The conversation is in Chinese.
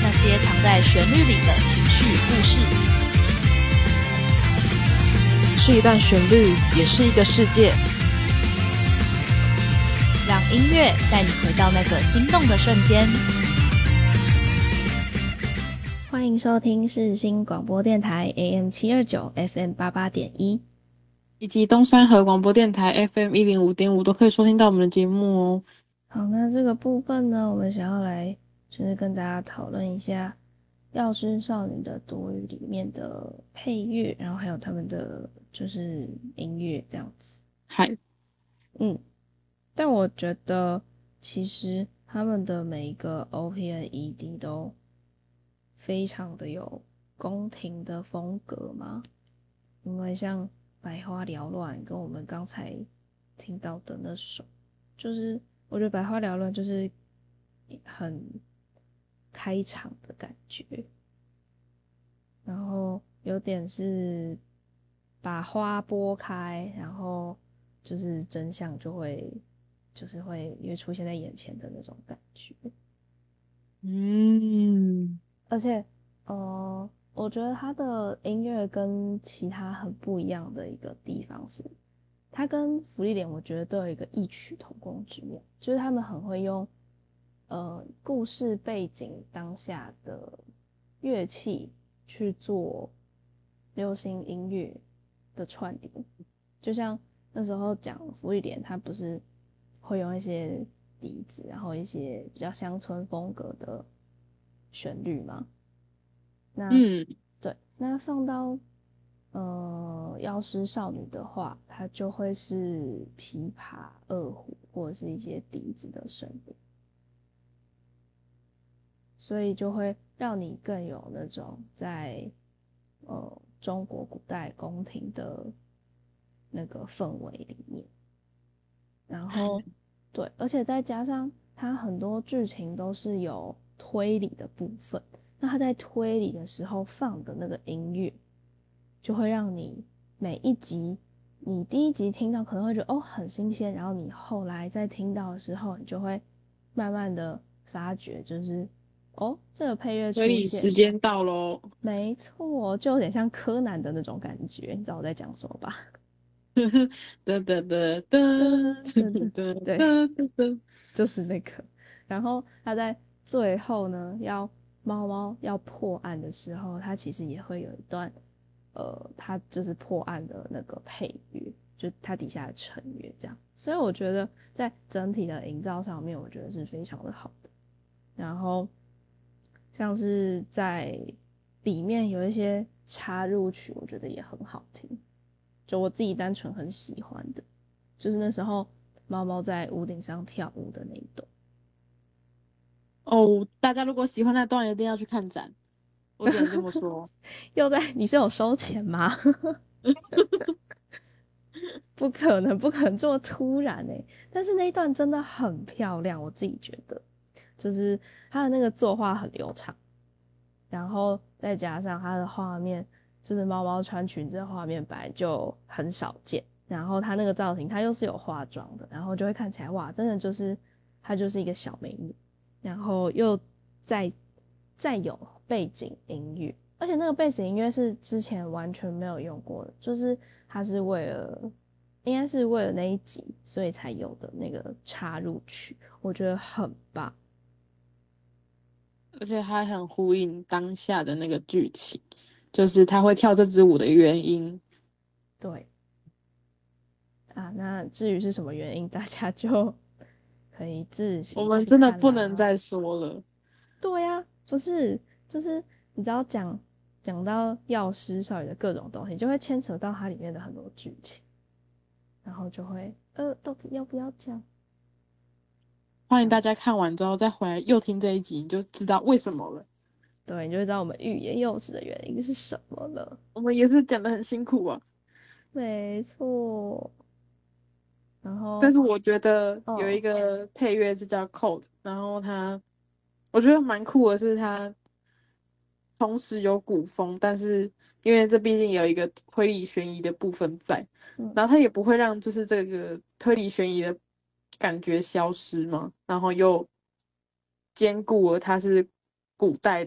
那些藏在旋律里的情绪与故事。 是一段旋律，也是一个世界。 让音乐带你回到那个心动的瞬间。欢迎收听世新广播电台 AM729 FM88.1， 以及东山河广播电台 FM105.5 都可以收听到我们的节目哦。 好，那这个部分呢，我们想要来就是跟大家讨论一下药师少女的多语里面的配乐，然后还有他们的就是音乐这样子。 嗨， 但我觉得其实他们的每一个 OP 和 ED 都非常的有宫廷的风格嘛，因为像百花缭乱跟我们刚才听到的那首，就是我觉得百花缭乱就是很开场的感觉，然后有点是把花拨开，然后就是真相就会出现在眼前的那种感觉。而且我觉得他的音乐跟其他很不一样的一个地方是，他跟芙莉莲我觉得都有一个异曲同工之妙，就是他们很会用故事背景当下的乐器去做流行音乐的串联。就像那时候讲芙莉莲，他不是会用一些笛子，然后一些比较乡村风格的旋律吗？那对，那放到药师少女的话，它就会是琵琶、二胡或者是一些笛子的声音，所以就会让你更有那种在中国古代宫廷的那个氛围里面。然后对，而且再加上它很多剧情都是有推理的部分，那他在推理的时候放的那个音乐，就会让你每一集，你第一集听到可能会觉得很新鲜，然后你后来再听到的时候，你就会慢慢的发觉，就是这个配乐推理出现， 时间到咯。 没错，就有点像柯南的那种感觉，你知道我在讲什么吧？ 哒哒哒哒哒哒对， 哒哒哒。 就是那个。然后他在最后呢，猫猫要破案的时候，他其实也会有一段，他就是破案的那个配乐，就他底下的成乐这样。所以我觉得在整体的营造上面，我觉得是非常的好的。然后像是在里面有一些插入曲，我觉得也很好听，就我自己单纯很喜欢的，就是那时候猫猫在屋顶上跳舞的那一段。 哦，大家如果喜欢那段，一定要去看展，我只能这么说。 你是有收钱吗？不可能，不可能这么突然欸。但是那一段真的很漂亮，我自己觉得，就是它的那个作画很流畅，然后再加上它的画面，就是猫猫穿裙子的画面本来就很少见，然后它那个造型它又是有化妆的，然后就会看起来哇，真的就是它就是一个小美女，然后又再有背景音乐，而且那个背景音乐是之前完全没有用过的，就是它是应该是为了那一集所以才有的那个插入曲，我觉得很棒。 而且还很呼应当下的那个剧情，就是他会跳这支舞的原因。 对啊，那至于是什么原因，大家就可以自我行去们真的不能看啦。 再说了。 对呀，不是，就是你知道讲到药师少女的各种东西，就会牵扯到它里面的很多剧情，然后就会到底要不要讲？ 欢迎大家看完之后再回来又听这一集，你就知道为什么了。 对，你就会知道我们欲言又止的原因是什么了。 我们也是讲的很辛苦啊， 没错，然后但是我觉得有一哦， 个配乐是叫 Code，然后我觉得蛮酷的是它同时有古风，但是因为这毕竟有一个推理悬疑的部分在，然后它也不会让就是这个推理悬疑的感觉消失嘛，然后又兼顾了它是古代